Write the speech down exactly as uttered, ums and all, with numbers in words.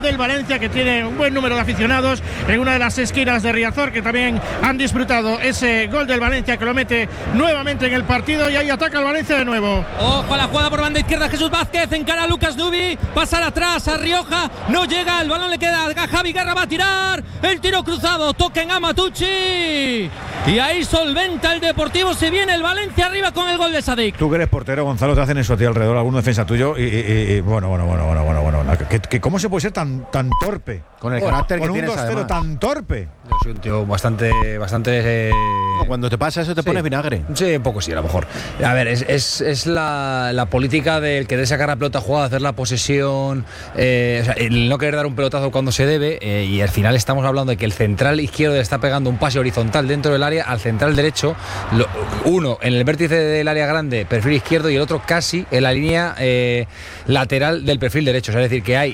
del Valencia, que tiene un buen número de aficionados en una de las esquinas de Riazor, que también han disfrutado ese gol del Valencia, que lo mete nuevamente en el partido, y ahí ataca el Valencia de nuevo. Ojo a la jugada por banda izquierda, Jesús Vázquez encara a Lucas Dubi, pasar atrás a Rioja, no llega, el balón le queda a Javi Guerra, va a tirar, el tiro cruzado, toca en Amatucci, y ahí solventa el Deportivo, se viene el Valencia arriba con el gol de Sadik. Tú que eres portero, Gonzalo, te hacen eso a ti alrededor, algún defensa tuyo, y, y, y, y bueno, bueno, bueno, bueno, bueno, bueno, que, que ¿cómo se puede ser tan tan torpe? Con el Bueno, carácter con que un tienes, dos cero además. tan torpe. Yo soy un tío bastante, bastante. Eh... No, cuando te pasa eso te sí. pones vinagre. Sí, un poco sí, a lo mejor. A ver, es, es, es la, la política del querer sacar la pelota jugada, hacer la posesión, eh, o sea, el no querer dar un pelotazo cuando se debe, eh, y al final estamos hablando de que el central izquierdo le está pegando un pase horizontal dentro del área al central derecho, lo, uno en el vértice del área grande, perfil izquierdo, y el otro casi en la línea eh, lateral del perfil derecho. O sea, es decir, que hay